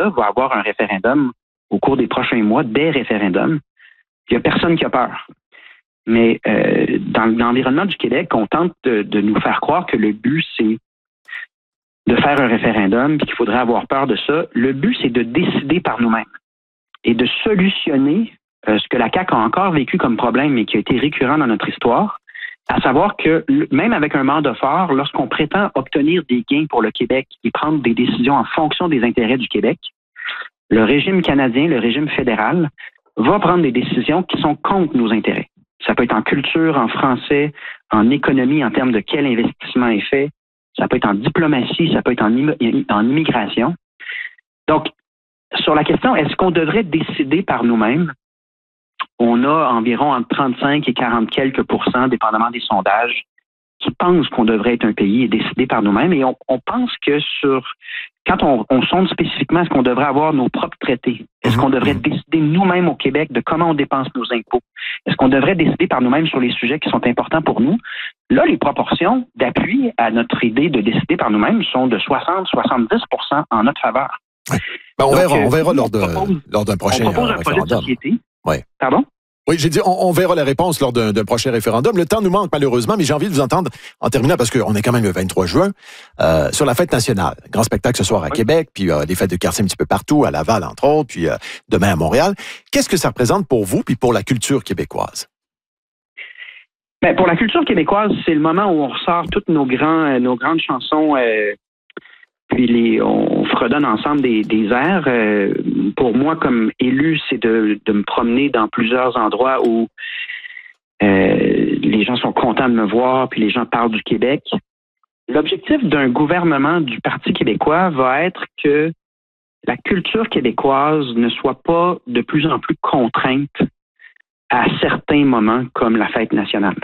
Canada va avoir un référendum au cours des prochains mois, des référendums. Il n'y a personne qui a peur. Mais dans l'environnement du Québec, on tente de nous faire croire que le but, c'est de faire un référendum puis qu'il faudrait avoir peur de ça. Le but, c'est de décider par nous-mêmes et de solutionner ce que la CAQ a encore vécu comme problème, mais qui a été récurrent dans notre histoire, à savoir que même avec un mandat fort, lorsqu'on prétend obtenir des gains pour le Québec et prendre des décisions en fonction des intérêts du Québec, le régime canadien, le régime fédéral, va prendre des décisions qui sont contre nos intérêts. Ça peut être en culture, en français, en économie, en termes de quel investissement est fait. Ça peut être en diplomatie, ça peut être en immigration. Donc, sur la question, est-ce qu'on devrait décider par nous-mêmes? On a environ entre 35 et 40 quelques %, dépendamment des sondages, qui pensent qu'on devrait être un pays et décider par nous-mêmes. Et on pense que quand on sonde spécifiquement, est-ce qu'on devrait avoir nos propres traités? Est-ce qu'on devrait décider nous-mêmes au Québec de comment on dépense nos impôts? Est-ce qu'on devrait décider par nous-mêmes sur les sujets qui sont importants pour nous? Là, les proportions d'appui à notre idée de décider par nous-mêmes sont de 60-70 % en notre faveur. Oui. Ben, on verra lors d'un prochain on propose un référendum. projet de société. Oui. Pardon? Oui, j'ai dit, on verra la réponse lors d'un prochain référendum. Le temps nous manque malheureusement, mais j'ai envie de vous entendre en terminant, parce qu'on est quand même le 23 juin, sur la fête nationale. Grand spectacle ce soir à Québec, puis des fêtes de quartier un petit peu partout, à Laval entre autres, puis demain à Montréal. Qu'est-ce que ça représente pour vous, puis pour la culture québécoise? Ben, pour la culture québécoise, c'est le moment où on ressort toutes nos grandes chansons, puis on fredonne ensemble des airs. Pour moi, comme élu, c'est de me promener dans plusieurs endroits où les gens sont contents de me voir, puis les gens parlent du Québec. L'objectif d'un gouvernement du Parti québécois va être que la culture québécoise ne soit pas de plus en plus contrainte à certains moments comme la fête nationale.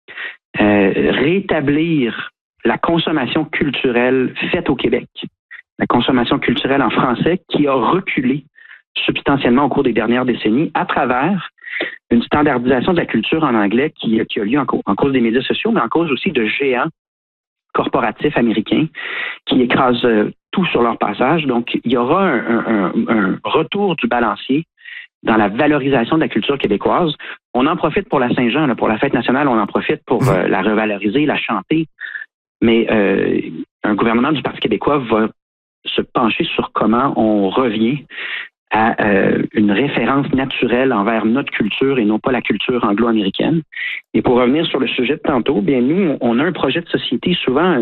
Rétablir la consommation culturelle faite au Québec, la consommation culturelle en français qui a reculé substantiellement au cours des dernières décennies à travers une standardisation de la culture en anglais qui a lieu en cause des médias sociaux, mais en cause aussi de géants corporatifs américains qui écrasent tout sur leur passage. Donc, il y aura un retour du balancier dans la valorisation de la culture québécoise. On en profite pour la Saint-Jean, pour la fête nationale, on en profite pour la revaloriser, la chanter. Mais un gouvernement du Parti québécois va se pencher sur comment on revient à une référence naturelle envers notre culture et non pas la culture anglo-américaine. Et pour revenir sur le sujet de tantôt, bien nous, on a un projet de société. Souvent,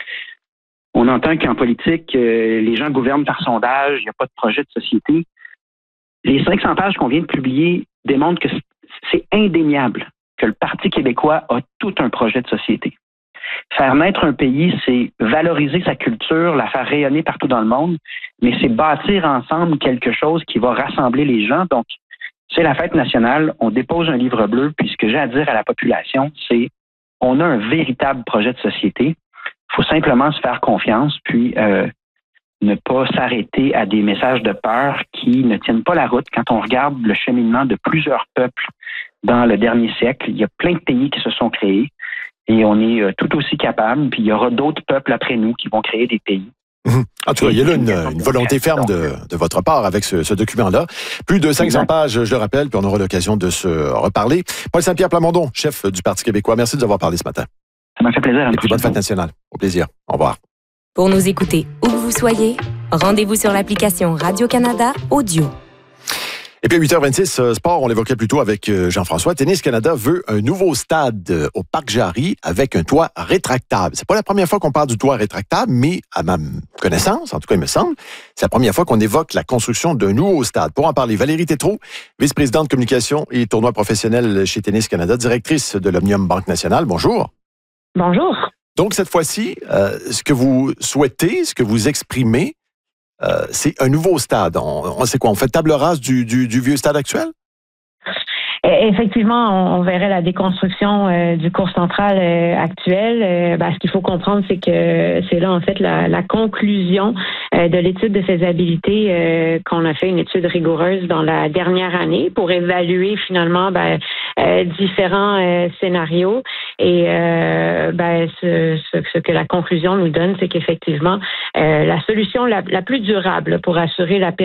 on entend qu'en politique, les gens gouvernent par sondage, il n'y a pas de projet de société. Les 500 pages qu'on vient de publier démontrent que c'est indéniable que le Parti québécois a tout un projet de société. Faire naître un pays, c'est valoriser sa culture, la faire rayonner partout dans le monde, mais c'est bâtir ensemble quelque chose qui va rassembler les gens. Donc, c'est la fête nationale, on dépose un livre bleu, puis ce que j'ai à dire à la population, c'est on a un véritable projet de société. Il faut simplement se faire confiance, puis ne pas s'arrêter à des messages de peur qui ne tiennent pas la route. Quand on regarde le cheminement de plusieurs peuples dans le dernier siècle, il y a plein de pays qui se sont créés. Et on est tout aussi capable, puis il y aura d'autres peuples après nous qui vont créer des pays. En tout cas, il y a là une volonté ferme de votre part avec ce document-là. Plus de 500 pages, je le rappelle, puis on aura l'occasion de se reparler. Paul Saint-Pierre Plamondon, chef du Parti québécois, merci de nous avoir parlé ce matin. Ça m'a fait plaisir. Et puis bonne fête nationale. Au plaisir. Au revoir. Pour nous écouter où que vous soyez, rendez-vous sur l'application Radio-Canada Audio. Et puis à 8h26, sport, on l'évoquait plus tôt avec Jean-François. Tennis Canada veut un nouveau stade au Parc Jarry avec un toit rétractable. C'est pas la première fois qu'on parle du toit rétractable, mais à ma connaissance, en tout cas il me semble, c'est la première fois qu'on évoque la construction d'un nouveau stade. Pour en parler, Valérie Tétrault, vice-présidente de communication et tournoi professionnel chez Tennis Canada, directrice de l'Omnium Banque Nationale. Bonjour. Bonjour. Donc cette fois-ci, ce que vous souhaitez, ce que vous exprimez, c'est un nouveau stade. On sait quoi? On fait table rase du vieux stade actuel? Effectivement, on verrait la déconstruction du cours central actuel. Ce qu'il faut comprendre, c'est que c'est là, en fait, la conclusion de l'étude de faisabilité qu'on a fait, une étude rigoureuse dans la dernière année pour évaluer finalement différents scénarios. Et ce que la conclusion nous donne, c'est qu'effectivement, la solution la plus durable pour assurer la